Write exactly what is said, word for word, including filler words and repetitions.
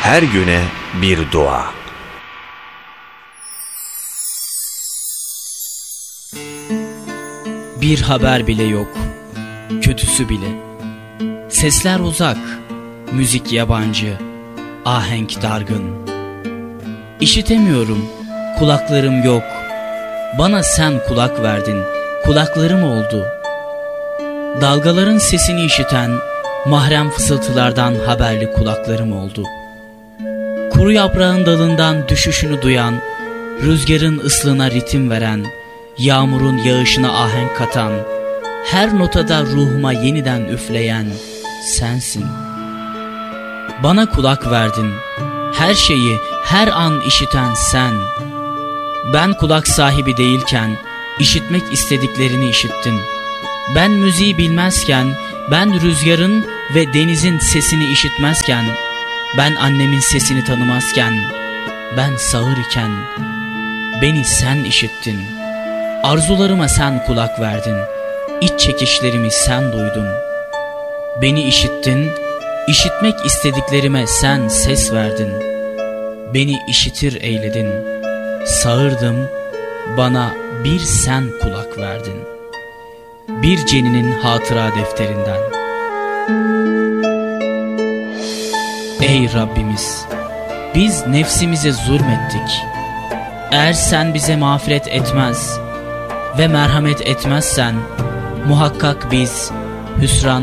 her güne bir dua. Bir haber bile yok, kötüsü bile. Sesler uzak, müzik yabancı, ahenk dargın. İşitemiyorum, kulaklarım yok. Bana sen kulak verdin, kulaklarım oldu. Dalgaların sesini işiten, mahrem fısıltılardan haberli kulaklarım oldu. Kuru yaprağın dalından düşüşünü duyan, rüzgarın ıslığına ritim veren, yağmurun yağışına ahenk katan, her notada ruhuma yeniden üfleyen sensin. Bana kulak verdin, her şeyi her an işiten sen. Ben kulak sahibi değilken işitmek istediklerini işittin. Ben müziği bilmezken, ben rüzgarın ve denizin sesini işitmezken, ben annemin sesini tanımazken, ben sağır iken beni sen işittin. Arzularıma sen kulak verdin, iç çekişlerimi sen duydun. Beni işittin, işitmek istediklerime sen ses verdin. Beni işitir eyledin, sağırdım, bana bir sen kulak verdin. Bir ceninin hatıra defterinden. Ey Rabbimiz, biz nefsimize zulmettik. Eğer sen bize mağfiret etmez ve merhamet etmezsen, muhakkak biz hüsran